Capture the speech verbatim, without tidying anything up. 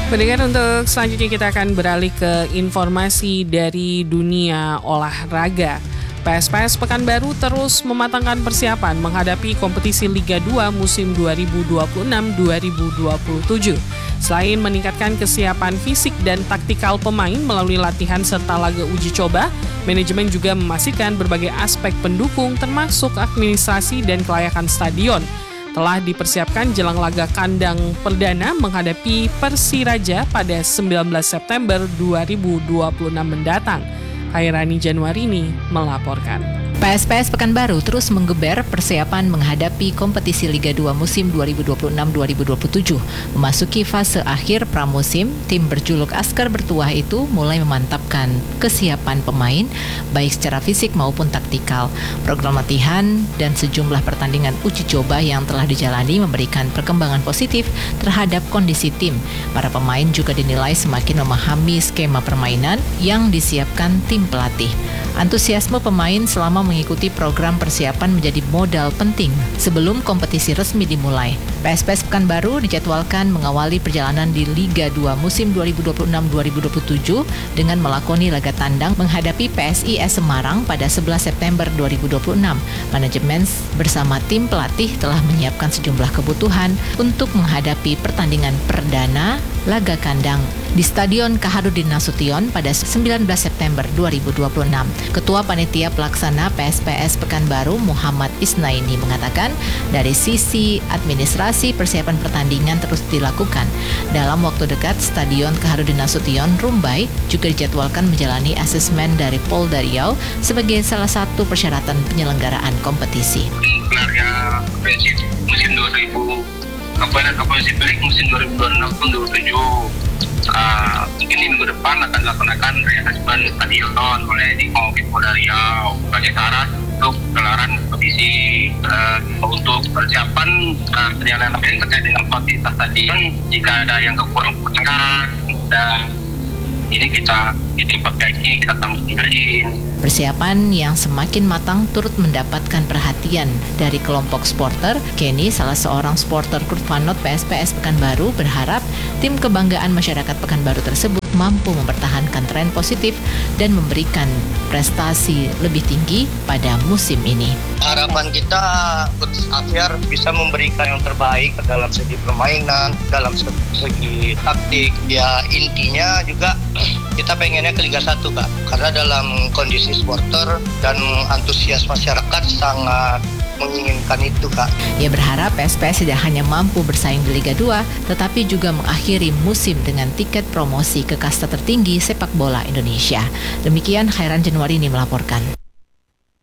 Pendengar, untuk selanjutnya kita akan beralih ke informasi dari dunia olahraga. P S P S Pekanbaru terus mematangkan persiapan menghadapi kompetisi Liga dua musim dua ribu dua puluh enam dua ribu dua puluh tujuh. Selain meningkatkan kesiapan fisik dan taktikal pemain melalui latihan serta laga uji coba, manajemen juga memastikan berbagai aspek pendukung termasuk administrasi dan kelayakan stadion telah dipersiapkan jelang laga kandang perdana menghadapi Persiraja pada sembilan belas September dua ribu dua puluh enam mendatang. Hairani Januarini melaporkan. P S P S Pekanbaru terus menggeber persiapan menghadapi kompetisi Liga dua musim dua ribu dua puluh enam dua ribu dua puluh tujuh. Memasuki fase akhir pramusim, tim berjuluk Askar Bertuah itu mulai memantapkan kesiapan pemain, baik secara fisik maupun taktikal. Program latihan dan sejumlah pertandingan uji coba yang telah dijalani memberikan perkembangan positif terhadap kondisi tim. Para pemain juga dinilai semakin memahami skema permainan yang disiapkan tim pelatih. Antusiasme pemain selama mengikuti program persiapan menjadi modal penting sebelum kompetisi resmi dimulai. P S P S Pekanbaru dijadwalkan mengawali perjalanan di Liga dua musim dua ribu dua puluh enam dua ribu dua puluh tujuh dengan melakoni laga tandang menghadapi P S I S Semarang pada sebelas September dua ribu dua puluh enam. Manajemen bersama tim pelatih telah menyiapkan sejumlah kebutuhan untuk menghadapi pertandingan perdana laga kandang di Stadion Kaharudin Nasution pada sembilan belas September dua ribu dua puluh enam. Ketua Panitia Pelaksana P S P S Pekanbaru Muhammad Isnaini mengatakan dari sisi administrasi persiapan pertandingan terus dilakukan. Dalam waktu dekat, Stadion Kaharudin Nasution Rumbai juga dijadwalkan menjalani asesmen dari Polda Riau sebagai salah satu persyaratan penyelenggaraan kompetisi. Gelarnya prinsip musim dua ribu Kabupaten Kompetisi Belik musim dua ribu dua puluh enam dua ribu dua puluh tujuh. Uh, mungkin di minggu depan akan dilaksanakan reasesmen stadion oleh di Polda Riau sebagai syarat untuk gelaran kompetisi. Uh, untuk persiapan uh, perjalanan lain terkait dengan kuantitas stadion, jika ada yang kekurangan dan ini kita ini perbaiki, kita tambahin. Persiapan yang semakin matang turut mendapatkan perhatian dari kelompok supporter. Kenny, salah seorang supporter Kurvanot P S P S Pekanbaru, berharap tim kebanggaan masyarakat Pekanbaru tersebut mampu mempertahankan tren positif dan memberikan prestasi lebih tinggi pada musim ini. Harapan kita Coach Afiar bisa memberikan yang terbaik dalam segi permainan, dalam segi taktik. Ya intinya juga kita pengennya ke Liga satu, Kak. Karena dalam kondisi supporter dan antusias masyarakat sangat menginginkan itu, Kak. Ia berharap P S P S tidak hanya mampu bersaing di Liga dua, tetapi juga mengakhiri musim dengan tiket promosi ke kasta tertinggi sepak bola Indonesia. Demikian Khairan Januarini melaporkan.